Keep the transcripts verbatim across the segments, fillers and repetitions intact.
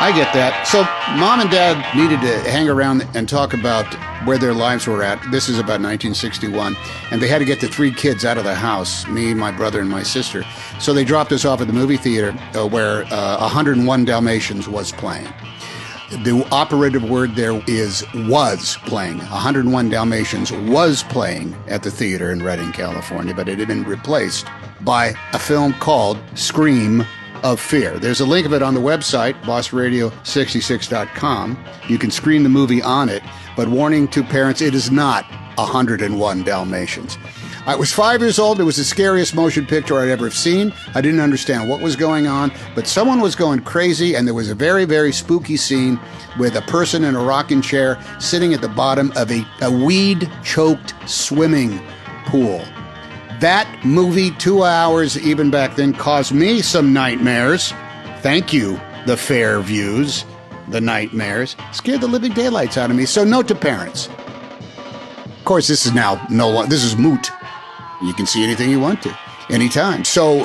I get that. So mom and dad needed to hang around and talk about where their lives were at. This is about nineteen sixty-one. And they had to get the three kids out of the house, me, my brother, and my sister. So they dropped us off at the movie theater uh, where uh, one hundred one Dalmatians was playing. The operative word there is was playing. one hundred one Dalmatians was playing at the theater in Redding, California, but it had been replaced by a film called Scream of Fear. There's a link of it on the website, boss radio sixty-six dot com. You can screen the movie on it, but warning to parents, it is not one hundred one Dalmatians. I was five years old. It was the scariest motion picture I'd ever seen. I didn't understand what was going on, but someone was going crazy, and there was a very, very spooky scene with a person in a rocking chair sitting at the bottom of a, a weed-choked swimming pool. That movie, two hours, even back then, caused me some nightmares. Thank you, the fair views, the nightmares. Scared the living daylights out of me. So note to parents. Of course, this is now no. This is moot. You can see anything you want to, anytime. So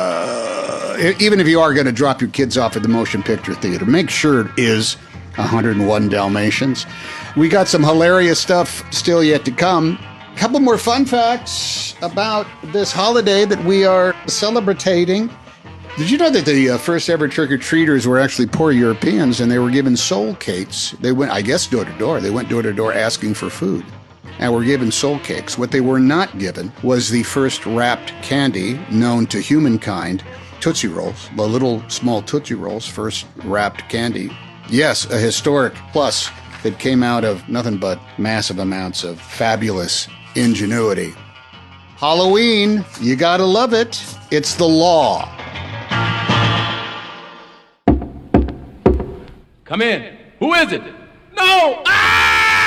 uh, even if you are going to drop your kids off at the motion picture theater, make sure it is one hundred one Dalmatians. We got some hilarious stuff still yet to come. A couple more fun facts about this holiday that we are celebrating. Did you know that the uh, first ever trick-or-treaters were actually poor Europeans, and they were given soul cakes? They went, I guess, door to door. They went door to door asking for food and were given soul cakes. What they were not given was the first wrapped candy known to humankind, Tootsie Rolls, the little small Tootsie Rolls, first wrapped candy. Yes, a historic plus that came out of nothing but massive amounts of fabulous ingenuity. Halloween, you gotta love it. It's the law. Come in. Who is it? No! Ah!